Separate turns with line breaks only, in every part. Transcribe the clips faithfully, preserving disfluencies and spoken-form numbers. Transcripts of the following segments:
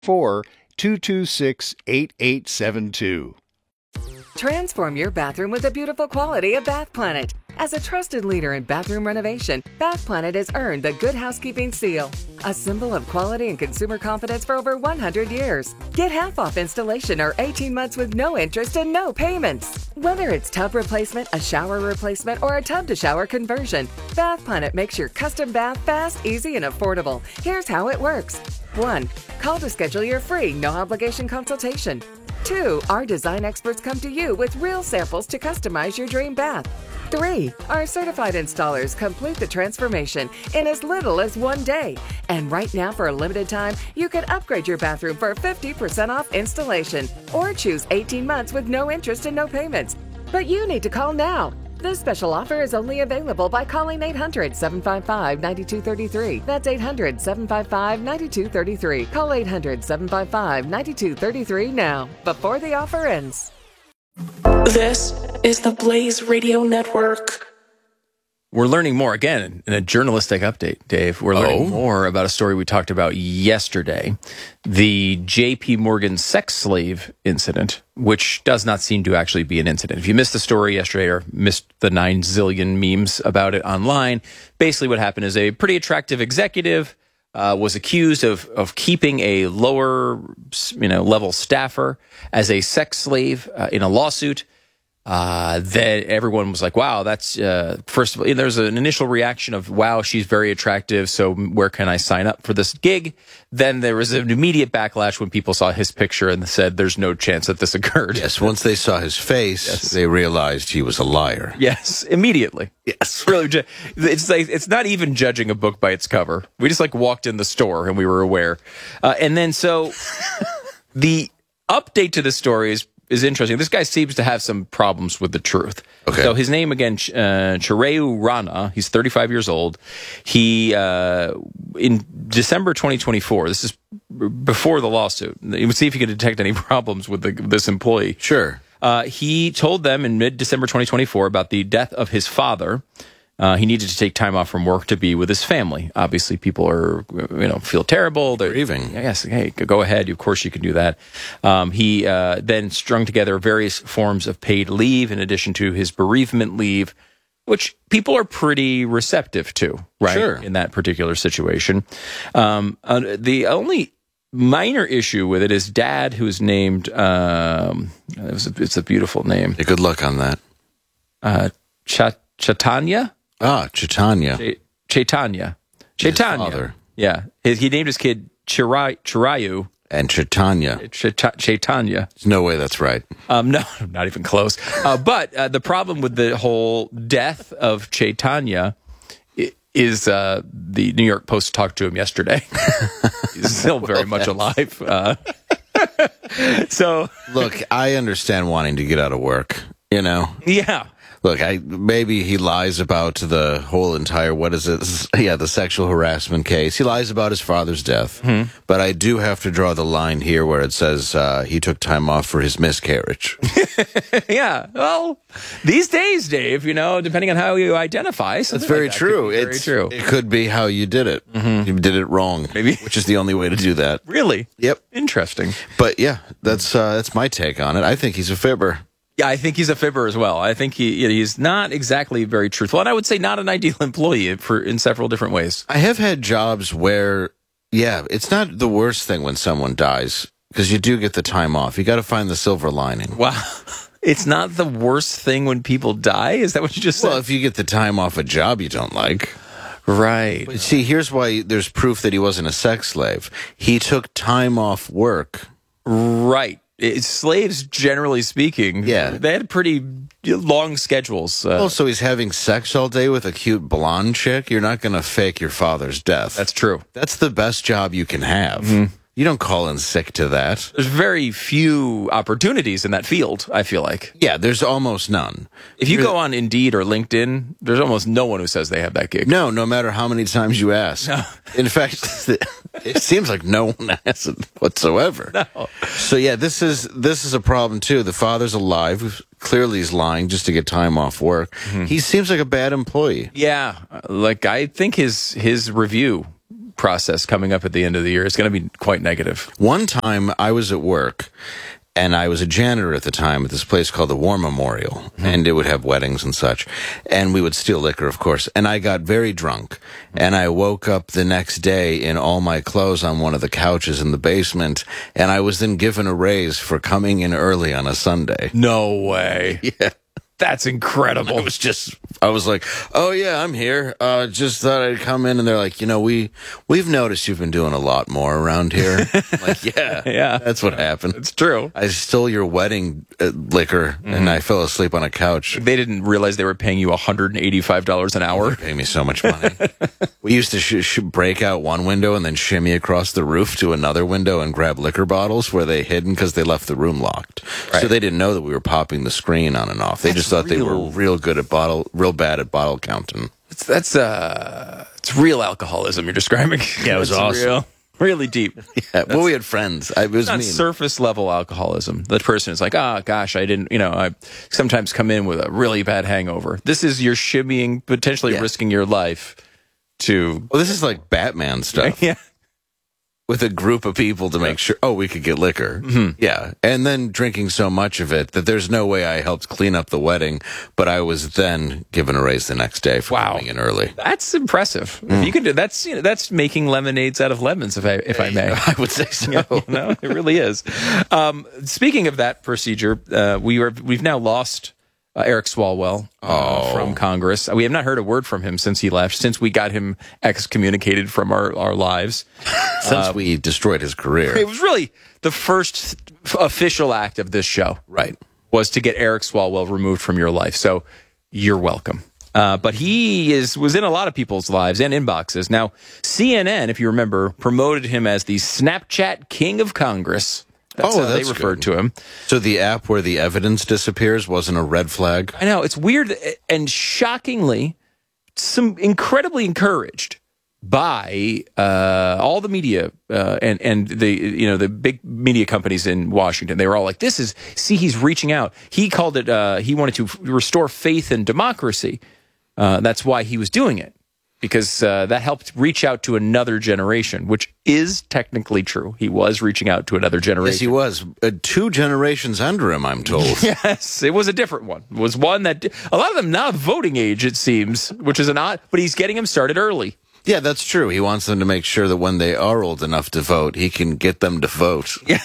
four, two two six, eight eight seven two.
Transform your bathroom with the beautiful quality of Bath Planet. As a trusted leader in bathroom renovation, Bath Planet has earned the Good Housekeeping seal, a symbol of quality and consumer confidence for over one hundred years. Get half off installation or eighteen months with no interest and no payments. Whether it's tub replacement, a shower replacement, or a tub-to-shower conversion, Bath Planet makes your custom bath fast, easy, and affordable. Here's how it works. one. Call to schedule your free, no-obligation consultation. two. Our design experts come to you with real samples to customize your dream bath. three. Our certified installers complete the transformation in as little as one day. And right now, for a limited time, you can upgrade your bathroom for fifty percent off installation or choose eighteen months with no interest and no payments. But you need to call now. This special offer is only available by calling eight hundred, seven five five, nine two three three. That's eight hundred, seven five five, nine two three three. Call eight hundred, seven five five, nine two three three now, before the offer ends.
This is the Blaze Radio Network.
We're learning more, again, in a journalistic update, Dave. We're learning
Oh.
more about a story we talked about yesterday, the J P Morgan sex slave incident, which does not seem to actually be an incident. If you missed the story yesterday or missed the nine zillion memes about it online, basically what happened is a pretty attractive executive uh, was accused of of keeping a lower, you know, level staffer as a sex slave uh, in a lawsuit. Uh, that everyone was like, wow, that's, uh, first of all, there's an initial reaction of, wow, she's very attractive, so where can I sign up for this gig? Then there was an immediate backlash when people saw his picture and said, there's no chance that this occurred.
Yes, once they saw his face,
Yes.
they realized he was a liar.
Yes, immediately.
Yes.
Really, ju- it's like, it's not even judging a book by its cover. We just like walked in the store and we were aware. Uh, and then so the update to the story is is interesting. This guy seems to have some problems with the truth.
Okay.
So his name again, Ch- uh, Chireu Rana. He's thirty-five years old. He uh, in December twenty twenty-four. This is b- before the lawsuit. You would see if you could detect any problems with the, this employee.
Sure.
Uh, he told them in mid-December twenty twenty-four about the death of his father. Uh, he needed to take time off from work to be with his family. Obviously, people are, you know, feel terrible. They're
Grieving.
Yes, hey, go ahead. Of course, you can do that. Um, he uh, then strung together various forms of paid leave in addition to his bereavement leave, which people are pretty receptive to, right?
Sure.
In that particular situation. Um, uh, the only minor issue with it is dad, who's named, um, it was a, it's a beautiful name,
Yeah, good luck on that.
uh, Ch- Chaitanya?
Ah, Chaitanya.
Ch- Chaitanya. Chaitanya.
father.
Yeah. His, he named his kid Chirai, Chirayu.
And Chaitanya.
Ch- Chaitanya.
There's no way that's right.
Um, no, not even close. Uh, but uh, the problem with the whole death of Chaitanya i- is uh, the New York Post talked to him yesterday. He's still very much alive. Uh, so,
Look, I understand wanting to get out of work, you know?
yeah.
Look, I maybe he lies about the whole entire, what is it? Yeah, the sexual harassment case. He lies about his father's death.
Mm-hmm.
But I do have to draw the line here where it says uh, he took time off for his miscarriage.
Yeah. Well, these days, Dave, you know, depending on how you identify.
That's
something
very
like that could
true.
be Very
it's,
true.
It could be how you did it. You did it wrong.
Maybe.
Which is the only way to do that.
Really?
Yep.
Interesting.
But yeah, that's uh, that's my take on it. I think he's a fibber.
Yeah, I think he's a fibber as well. I think he he's not exactly very truthful, and I would say not an ideal employee for in several different ways.
I have had jobs where, yeah, it's not the worst thing when someone dies because you do get the time off. You got to find the silver lining.
Wow, it's not the worst thing when people die. Is that what you just said?
Well, if you get the time off a job you don't like.
Right.
But see, here's why there's proof that he wasn't a sex slave. He took time off work.
Right. It's slaves, generally speaking,
Yeah.
they had pretty long schedules. Uh,
Also, he's having sex all day with a cute blonde chick. You're not going to fake your father's death.
that's true.
That's the best job you can have. You don't call in sick to that.
There's very few opportunities in that field, I feel like.
Yeah, there's almost none.
If you go on Indeed or LinkedIn, there's almost no one who says they have that gig.
No, no matter how many times you ask.
No.
In fact, it seems like no one has it whatsoever.
No.
So yeah, this is this is a problem too. The father's alive. Clearly he's lying just to get time off work. He seems like a bad employee.
Yeah, like I think his his review process coming up at the end of the year is going to be quite negative.
One time I was at work, and I was a janitor at the time at this place called the War Memorial, mm-hmm. and it would have weddings and such. And we would steal liquor, of course. And I got very drunk, and I woke up the next day in all my clothes on one of the couches in the basement, and I was then given a raise for coming in early on a Sunday.
No way.
Yeah.
That's incredible.
I was just, I was like, oh yeah, I'm here. Uh, just thought I'd come in. And they're like, you know, we, we've noticed you've been doing a lot more around here. I'm like, yeah,
yeah,
that's what happened.
It's true.
I stole your wedding uh, liquor mm-hmm. and I fell asleep on a couch.
They didn't realize they were paying you one hundred eighty-five dollars an hour.
They pay me so much money. We used to sh- sh- break out one window and then shimmy across the roof to another window and grab liquor bottles where they hidden because they left the room locked. Right. So they didn't know that we were popping the screen on and off. They
That's
just thought
real.
they were real good at bottle, real bad at bottle counting.
It's, that's uh, it's real alcoholism you're describing.
Yeah, it was
It's
awesome.
Real, really deep.
Yeah, well, we had friends. I, it was
Not
mean.
surface level alcoholism. The person is like, ah, gosh, I didn't, you know, I sometimes come in with a really bad hangover. This is you're shimmying, potentially
Yeah.
risking your life to.
Well, this is like Batman stuff.
Yeah.
With a group of people to make sure, oh, we could get liquor. Mm-hmm. Yeah. And then drinking so much of it that there's no way I helped clean up the wedding, but I was then given a raise the next day for
Wow.
coming in early.
That's impressive. Mm. If you could do that's you know that's making lemonades out of lemons, if I if I may.
I would say so.
You know, it really is. Um, speaking of that procedure, uh, we were we've now lost uh, Eric Swalwell uh,
Oh.
from Congress. We have not heard a word from him since he left. Since we got him excommunicated from our our lives.
Since
Uh,
we destroyed his career.
It was really the first f- official act of this show.
Right.
Was to get Eric Swalwell removed from your life. So you're welcome. Uh, but he is was in a lot of people's lives and inboxes. Now, C N N, if you remember, promoted him as the Snapchat King of Congress. That's
Oh,
how
that's
they referred
good.
to him.
So the app where the evidence disappears wasn't a red flag?
I know, it's weird and shockingly, some incredibly encouraged by uh, all the media uh, and and the you know the big media companies in Washington. They were all like, "This is see, he's reaching out." He called it. Uh, he wanted to restore faith in democracy. Uh, that's why he was doing it, because uh, that helped reach out to another generation, which is technically true. He was reaching out to another generation.
Yes, he was. Uh, two generations under him, I'm told.
Yes, it was a different one. It was one that a lot of them not voting age, it seems, which is an odd. But he's getting them started early.
Yeah, that's true. He wants them to make sure that when they are old enough to vote, he can get them to vote.
Yeah.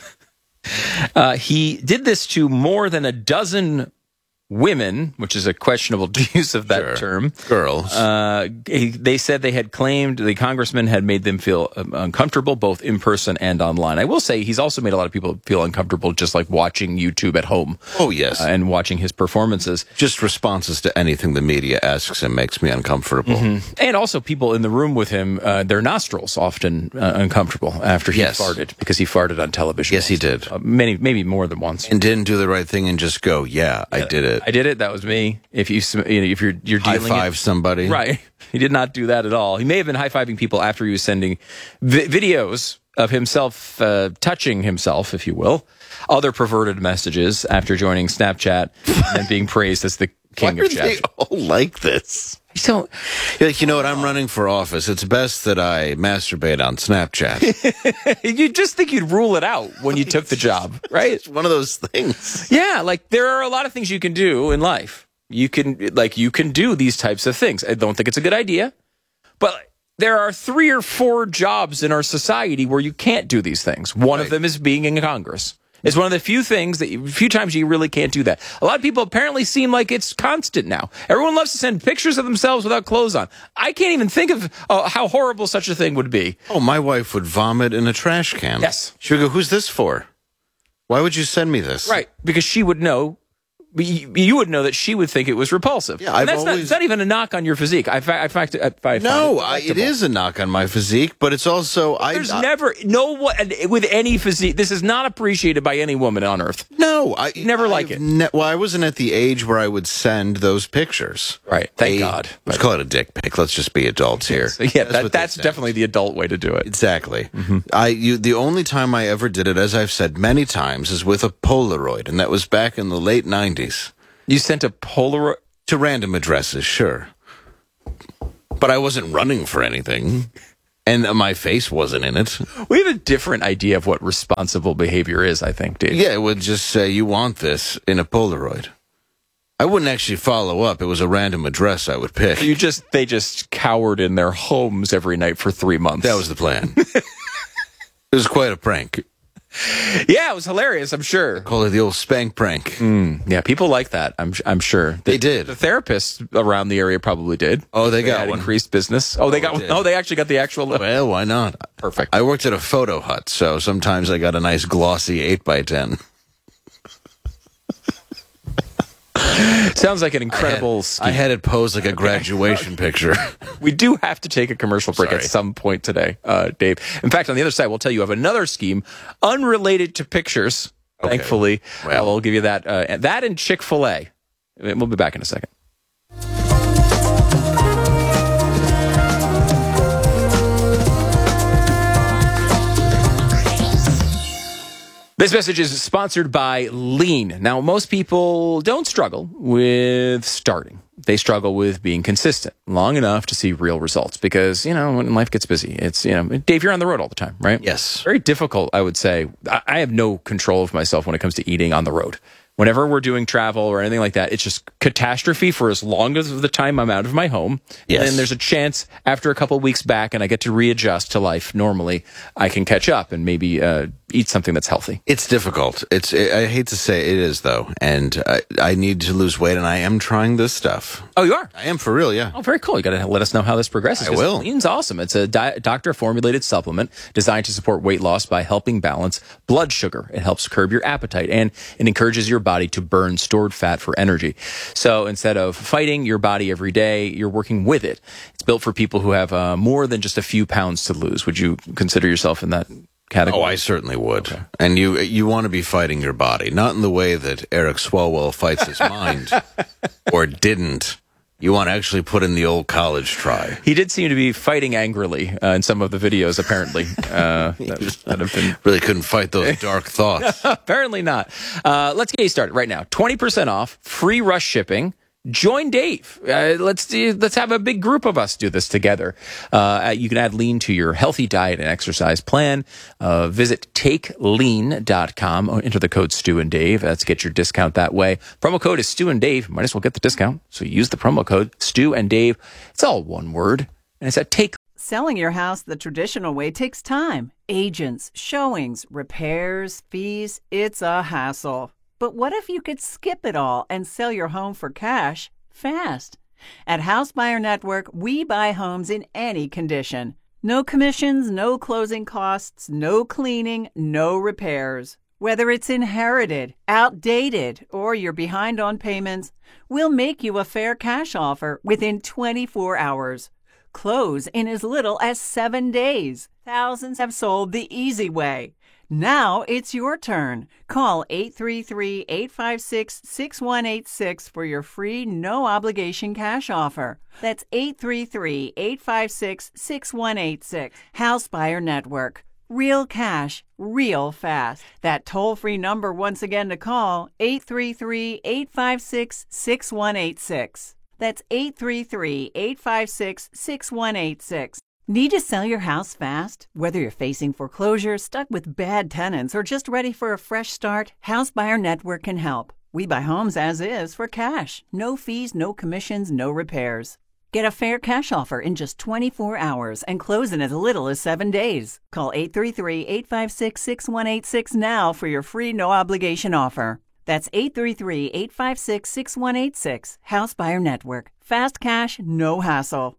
Uh, he did this to more than a dozen women, which is a questionable use of that
Sure.
term.
Girls.
Uh, he, they said they had claimed the congressman had made them feel um, uncomfortable, both in person and online. I will say he's also made a lot of people feel uncomfortable just like watching YouTube at home.
Oh, yes.
Uh, and watching his performances.
Just responses to anything the media asks him makes me uncomfortable.
Mm-hmm. And also people in the room with him, uh, their nostrils often uh, uncomfortable after he
Yes.
farted, because he farted on television.
Yes, he
once.
did.
Uh, many, maybe more than once.
And didn't do the right thing and just go, yeah, I did it.
I did it. That was me. If you, sm- you know, if you're you're
High
dealing
five
it,
somebody.
right? He did not do that at all. He may have been high fiving people after he was sending vi- videos of himself uh, touching himself, if you will, other perverted messages after joining Snapchat and being praised as the king
Why
of
are they
chat.
all like this?
So
You're like, you know what? I'm running for office. It's best that I masturbate on Snapchat.
you just think you'd rule it out when you took the job, right?
It's one of those things.
Yeah, like there are a lot of things you can do in life. You can like you can do these types of things. I don't think it's a good idea, but there are three or four jobs in our society where you can't do these things. One
Right.
of them is being in Congress. It's one of the few things that you, few times you really can't do that. A lot of people apparently seem like it's constant now. Everyone loves to send pictures of themselves without clothes on. I can't even think of uh, how horrible such a thing would be.
Oh, my wife would vomit in a trash can.
Yes.
She would go, who's this for? Why would you send me this?
Right, because she would know. You you would know that she would think it was repulsive.
Yeah,
and
I've
that's not,
always-
it's not even a knock on your physique. I, fa- I fact, I, I
No,
find
I,
it,
it is a knock on my physique, but it's also I.
There's
I
never no one with any physique. This is not appreciated by any woman on earth.
no, I
Never like
I've
it.
Ne- well, I wasn't at the age where I would send those pictures.
Right. Thank
A-
God.
Let's call it a dick pic. Let's just be adults here.
So yeah, that,
what they
that's
send.
definitely the adult way to do it.
Exactly. I you the only time I ever did it, as I've said many times, is with a Polaroid, and that was back in the late nineties.
You sent a Polaroid.
To random addresses, sure. But I wasn't running for anything. And my face wasn't in it.
We have a different idea of what responsible behavior is, I think, Dave.
Yeah, it would just say, you want this in a Polaroid. I wouldn't actually follow up. It was a random address I would pick.
You just They just cowered in their homes every night for three months.
That was the plan. It was quite a prank.
Yeah, it was hilarious, I'm sure.
Call it the old spank prank.
Mm, yeah, people like that, I'm I'm sure. The,
they did.
The therapists around the area probably did.
Oh, they, they got
had
one.
Increased business. Oh, they
oh,
got Oh, they actually got the actual...
Well, why not?
Perfect.
I worked at a photo hut, so sometimes I got a nice glossy eight by ten.
Sounds like an incredible
I had,
scheme.
I had it posed like a graduation picture.
We do have to take a commercial break
Sorry.
at some point today, uh, Dave. In fact, on the other side, we'll tell you of another scheme unrelated to pictures.
Okay.
Thankfully,
Well.
we'll give you that. Uh, that and Chick-fil-A. We'll be back in a second. This message is sponsored by Lean. Now, most people don't struggle with starting. They struggle with being consistent long enough to see real results because, you know, when life gets busy, it's, you know, Dave, you're on the road all the time, right?
Yes.
Very difficult, I would say. I I have no control of myself when it comes to eating on the road. Whenever we're doing travel or anything like that, it's just catastrophe for as long as the time I'm out of my home.
Yes.
And then there's a chance after a couple of weeks back and I get to readjust to life normally, I can catch up and maybe uh, eat something that's healthy.
It's difficult. It's. I hate to say it is, though. And I, I need to lose weight, and I am trying this stuff.
Oh, you are?
I am for real, yeah.
Oh, very cool. You got to let us know how this progresses.
I
'cause
will.
Lean's awesome. It's a di- doctor-formulated supplement designed to support weight loss by helping balance blood sugar. It helps curb your appetite, and it encourages your body to burn stored fat for energy. So instead of fighting your body every day, you're working with it. It's built for people who have uh, more than just a few pounds to lose. Would you consider yourself in that category?
Oh, I certainly would. Okay. And you you want to be fighting your body, not in the way that Eric Swalwell fights his mind, or didn't. You want to actually put in the old college try.
He did seem to be fighting angrily uh, in some of the videos, apparently. Uh, that, that have been...
Really couldn't fight those dark thoughts.
Apparently not. Uh, let's get you started right now. twenty percent off, free rush shipping. Join Dave. Uh, let's do, let's have a big group of us do this together. Uh, you can add Lean to your healthy diet and exercise plan. Uh, visit take lean dot com. Enter the code Stu and Dave. Let's get your discount that way. Promo code is Stu and Dave. Might as well get the discount. So use the promo code Stu and Dave. It's all one word. And it's at Take.
Selling your house the traditional way takes time. Agents, showings, repairs, fees. It's a hassle. But what if you could skip it all and sell your home for cash fast? At House Buyer Network, we buy homes in any condition. No commissions, no closing costs, no cleaning, no repairs. Whether it's inherited, outdated, or you're behind on payments, we'll make you a fair cash offer within twenty-four hours. Close in as little as seven days. Thousands have sold the easy way. Now it's your turn. Call eight three three, eight five six, six one eight six for your free no-obligation cash offer. That's eight three three, eight five six, six one eight six. House Buyer Network. Real cash, real fast. That toll-free number once again to call, eight three three, eight five six, six one eight six. That's eight three three, eight five six, six one eight six. Need to sell your house fast? Whether you're facing foreclosure, stuck with bad tenants, or just ready for a fresh start, House Buyer Network can help. We buy homes as is for cash. No fees, no commissions, no repairs. Get a fair cash offer in just twenty-four hours and close in as little as seven days. Call eight three three, eight five six, six one eight six now for your free no-obligation offer. That's eight three three, eight five six, six one eight six. House Buyer Network. Fast cash, no hassle.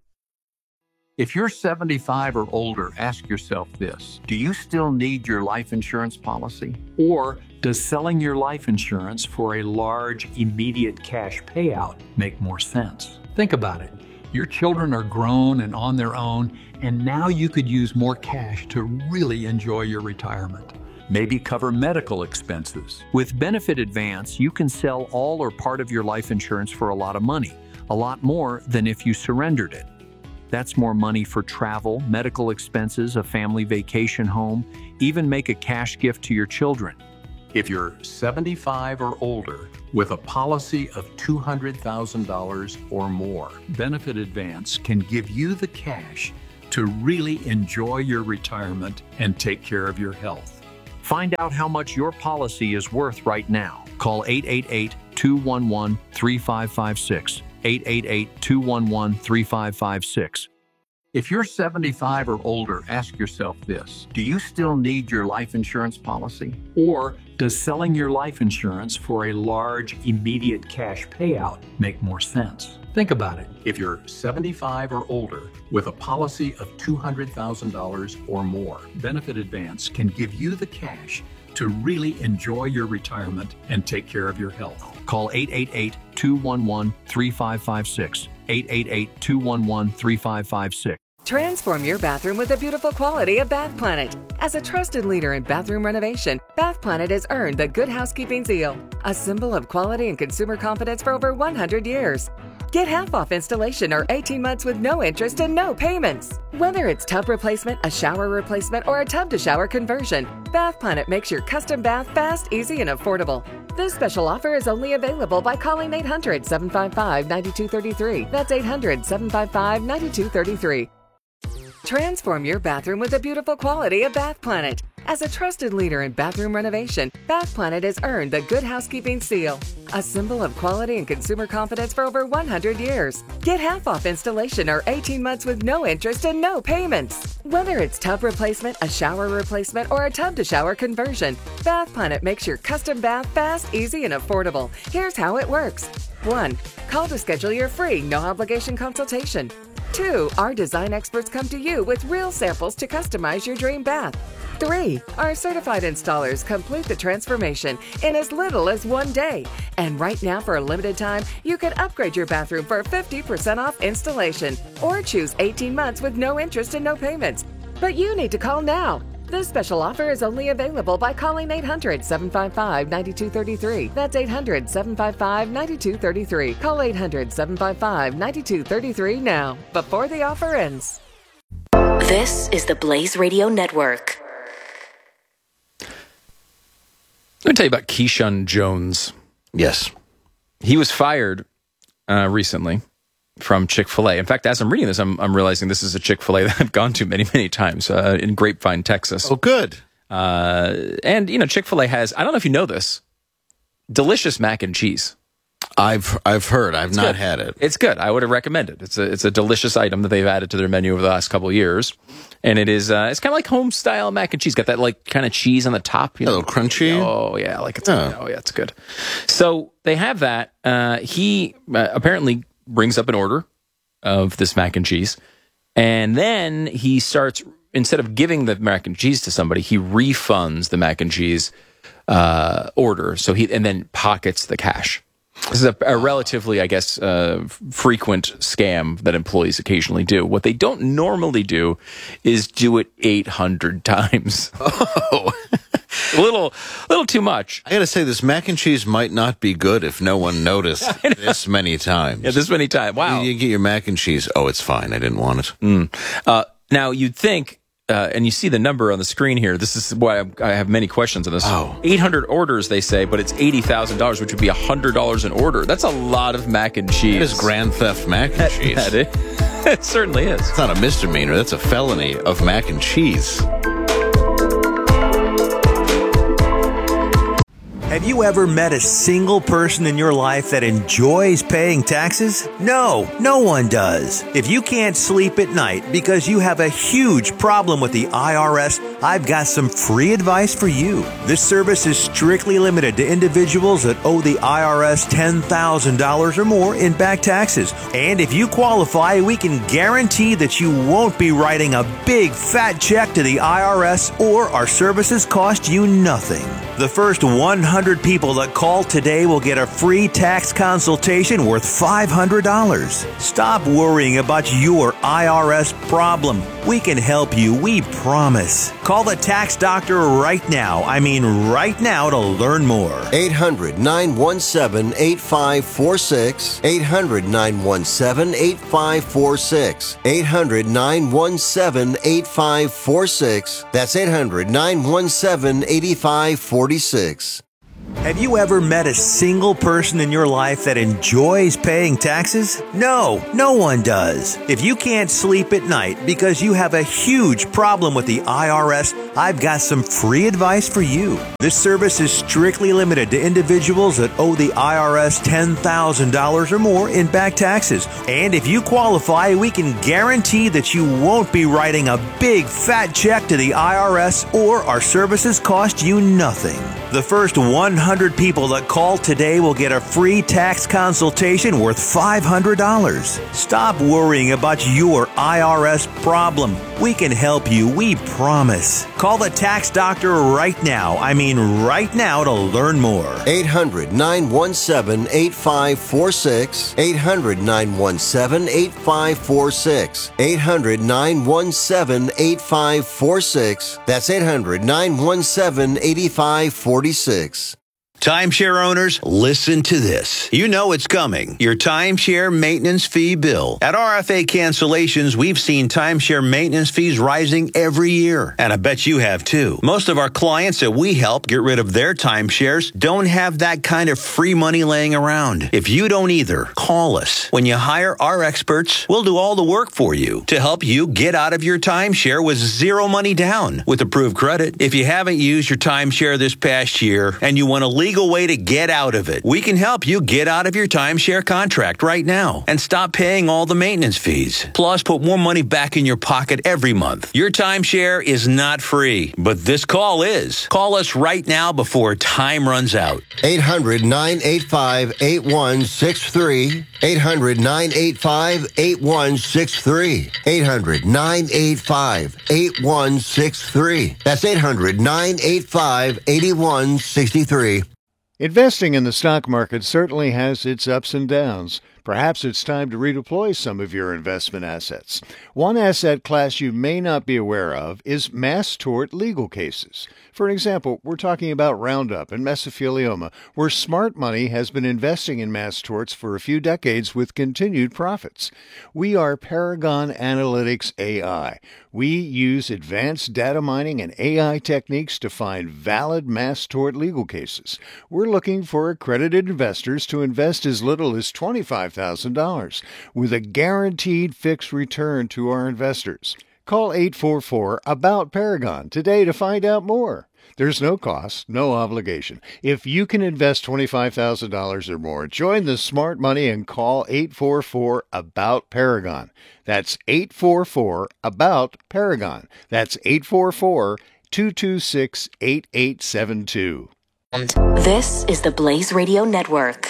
If you're seventy-five or older, ask yourself this. Do you still need your life insurance policy? Or does selling your life insurance for a large, immediate cash payout make more sense? Think about it. Your children are grown and on their own, and now you could use more cash to really enjoy your retirement. Maybe cover medical expenses. With Benefit Advance, you can sell all or part of your life insurance for a lot of money, a lot more than if you surrendered it. That's more money for travel, medical expenses, a family vacation home, even make a cash gift to your children. If you're seventy-five or older with a policy of two hundred thousand dollars or more, Benefit Advance can give you the cash to really enjoy your retirement and take care of your health. Find out how much your policy is worth right now. Call eight eight eight, two one one, three five five six. eight eight eight, two one one, three five five six. If you're seventy-five or older, ask yourself this. Do you still need your life insurance policy? Or does selling your life insurance for a large, immediate cash payout make more sense? Think about it. If you're seventy-five or older with a policy of two hundred thousand dollars or more, Benefit Advance can give you the cash to really enjoy your retirement and take care of your health. Call eight eight eight, two one one, three five five six. eight eight eight, two one one, three five five six.
Transform your bathroom with the beautiful quality of Bath Planet. As a trusted leader in bathroom renovation, Bath Planet has earned the Good Housekeeping seal, a symbol of quality and consumer confidence for over one hundred years. Get half off installation or eighteen months with no interest and no payments. Whether it's tub replacement, a shower replacement, or a tub-to-shower conversion, Bath Planet makes your custom bath fast, easy, and affordable. This special offer is only available by calling eight hundred, seven five five, nine two three three. That's eight hundred, seven five five, nine two three three. Transform your bathroom with the beautiful quality of Bath Planet. As a trusted leader in bathroom renovation, Bath Planet has earned the Good Housekeeping seal, a symbol of quality and consumer confidence for over one hundred years. Get half off installation or eighteen months with no interest and no payments. Whether it's tub replacement, a shower replacement, or a tub-to-shower conversion, Bath Planet makes your custom bath fast, easy, and affordable. Here's how it works. one. Call to schedule your free, no-obligation consultation. two. Our design experts come to you with real samples to customize your dream bath. three. Our certified installers complete the transformation in as little as one day. And right now, for a limited time, you can upgrade your bathroom for fifty percent off installation or choose eighteen months with no interest and no payments. But you need to call now. This special offer is only available by calling eight hundred, seven five five, nine two three three. That's eight hundred, seven five five, nine two three three. Call eight hundred, seven five five, nine two three three now, before the offer ends.
This is the Blaze Radio Network.
Let me tell you about Keyshawn Jones.
Yes.
He was fired uh, recently from Chick-fil-A. In fact, as I'm reading this, I'm, I'm realizing this is a Chick-fil-A that I've gone to many, many times uh, in Grapevine, Texas.
Oh, good.
Uh, and, you know, Chick-fil-A has, I don't know if you know this, delicious mac and cheese.
I've I've heard. I've
It's
not
good.
had it.
It's good. I would have recommended it. It's a it's a delicious item that they've added to their menu over the last couple of years, and it is uh, it's kind of like home style mac and cheese. Got that like kind of cheese on the top, you
A
know?
little crunchy.
Oh yeah, like it's
Oh.
oh yeah, it's good. So they have that. Uh, he uh, apparently brings up an order of this mac and cheese, and then he starts, instead of giving the mac and cheese to somebody, he refunds the mac and cheese uh, order. So he and then pockets the cash. This is a, a relatively, I guess, uh, frequent scam that employees occasionally do. What they don't normally do is do it eight hundred times.
Oh,
a little, little too much.
I got to say, this mac and cheese might not be good if no one noticed this many times.
Yeah, this many times. Wow.
You, you get your mac and cheese. Oh, it's fine. I didn't want it.
Mm. Uh, now, you'd think, uh, and you see the number on the screen here. This is why I'm, I have many questions on this.
Oh.
eight hundred orders, they say, but it's eighty thousand dollars, which would be one hundred dollars an order. That's a lot of mac and cheese.
It is grand theft mac and cheese.
That is. It certainly is.
It's not a misdemeanor. That's a felony of mac and cheese.
Have you ever met a single person in your life that enjoys paying taxes? No, no one does. If you can't sleep at night because you have a huge problem with the I R S, I've got some free advice for you. This service is strictly limited to individuals that owe the I R S ten thousand dollars or more in back taxes. And if you qualify, we can guarantee that you won't be writing a big fat check to the I R S, or our services cost you nothing. The first one hundred people that call today will get a free tax consultation worth five hundred dollars. Stop worrying about your I R S problem. We can help you, we promise. Call the tax doctor right now. I mean right now to learn more.
eight hundred, nine one seven, eight five four six. eight hundred, nine one seven, eight five four six. eight hundred, nine one seven, eight five four six. That's eight hundred, nine one seven, eight five four six.
Have you ever met a single person in your life that enjoys paying taxes? No, no one does. If you can't sleep at night because you have a huge problem with the I R S, I've got some free advice for you. This service is strictly limited to individuals that owe the I R S ten thousand dollars or more in back taxes. And if you qualify, we can guarantee that you won't be writing a big fat check to the I R S, or our services cost you nothing. The first one hundred people that call today will get a free tax consultation worth five hundred dollars. Stop worrying about your I R S problem. We can help you, we promise. Call the tax doctor right now. I mean right now to learn more.
eight hundred, nine one seven, eight five four six. eight hundred, nine one seven, eight five four six. eight hundred, nine one seven, eight five four six. That's eight hundred, nine one seven, eight five four six.
Timeshare owners, listen to this. You know it's coming. Your timeshare maintenance fee bill. At R F A Cancellations, we've seen timeshare maintenance fees rising every year. And I bet you have too. Most of our clients that we help get rid of their timeshares don't have that kind of free money laying around. If you don't either, call us. When you hire our experts, we'll do all the work for you to help you get out of your timeshare with zero money down with approved credit. If you haven't used your timeshare this past year and you want to leave legal way to get out of it, we can help you get out of your timeshare contract right now and stop paying all the maintenance fees. Plus, put more money back in your pocket every month. Your timeshare is not free, but this call is. Call us right now before time runs out.
eight hundred, nine eight five, eight one six three. eight hundred, nine eight five, eight one six three. eight hundred, nine eight five, eight one six three. That's eight hundred, nine eight five, eight one six three.
Investing in the stock market certainly has its ups and downs. Perhaps it's time to redeploy some of your investment assets. One asset class you may not be aware of is mass tort legal cases. For example, we're talking about Roundup and mesothelioma, where smart money has been investing in mass torts for a few decades with continued profits. We are Paragon Analytics A I. We use advanced data mining and A I techniques to find valid mass tort legal cases. We're looking for accredited investors to invest as little as twenty-five thousand dollars with a guaranteed fixed return to our investors. Call eight four four, ABOUT Paragon today to find out more. There's no cost, no obligation. If you can invest twenty-five thousand dollars or more, join the smart money and call eight four four, ABOUT Paragon. That's eight four four, ABOUT Paragon. That's eight four four, two two six, eight eight seven two.
This is the Blaze Radio Network.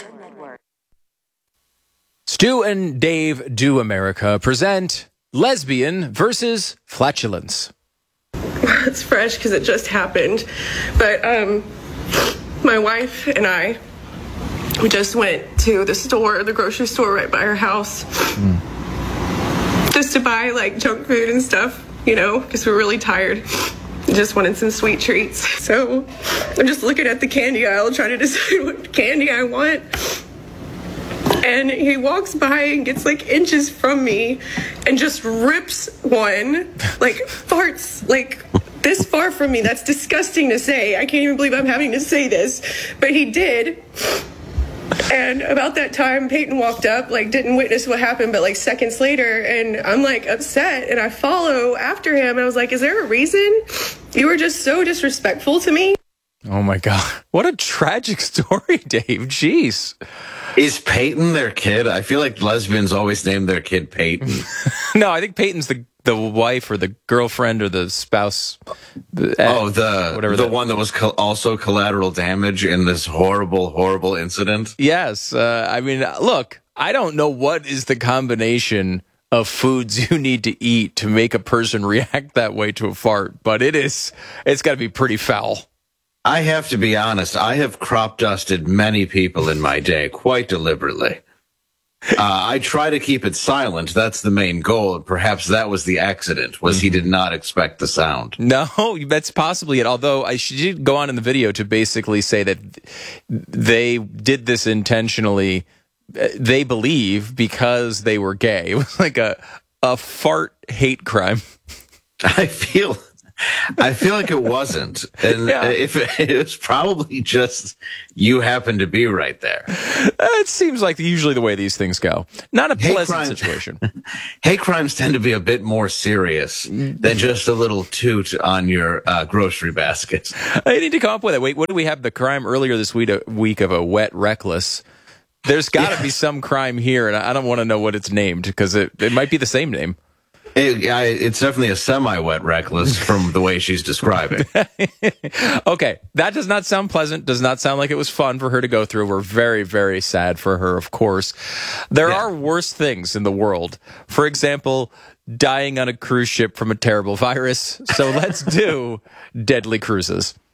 Stu and Dave Do America present Lesbian versus Flatulence.
It's fresh because it just happened. But um, my wife and I, we just went to the store, the grocery store right by our house, mm. just to buy like junk food and stuff, you know, because we were really tired. Just wanted some sweet treats. So I'm just looking at the candy aisle trying to decide what candy I want. And he walks by and gets like inches from me and just rips one, like farts, like this far from me. That's disgusting to say. I can't even believe I'm having to say this, but he did. And about that time, Peyton walked up, like didn't witness what happened, but like seconds later, and I'm like upset and I follow after him. And I was like, is there a reason? You were just so disrespectful to me.
Oh my God. What a tragic story, Dave. Jeez.
Is Peyton their kid? I feel like lesbians always name their kid Peyton.
No, I think Peyton's the the wife or the girlfriend or the spouse. The,
oh, the
whatever
the
that.
one that was co- also collateral damage in this horrible, horrible incident.
Yes. Uh, I mean, look, I don't know what is the combination of foods you need to eat to make a person react that way to a fart, but it is, it's got to be pretty foul.
I have to be honest, I have crop dusted many people in my day quite deliberately. Uh, I try to keep it silent. That's the main goal. Perhaps that was the accident, was he did not expect the sound.
No, that's possibly it. Although I should go on in the video to basically say that they did this intentionally, they believe, because they were gay. It was like a, a fart hate crime.
I feel... I feel like it wasn't. And
Yeah.
if it, it was probably just you happened to be right there.
It seems like usually the way these things go. Not a
Hate
pleasant
crime-
situation.
Hate crimes tend to be a bit more serious than just a little toot on your uh, grocery basket.
I need to come up with it. Wait, what do we have? The crime earlier this week, week of a wet reckless. There's got to
Yeah.
be some crime here, and I don't want to know what it's named because it, it might be the same name.
It, I, it's definitely a semi-wet reckless from the way she's describing.
Okay, that does not sound pleasant. Does not sound like it was fun for her to go through. We're very, very sad for her, of course. There
Yeah.
are worse things in the world. For example, dying on a cruise ship from a terrible virus. So let's do deadly cruises.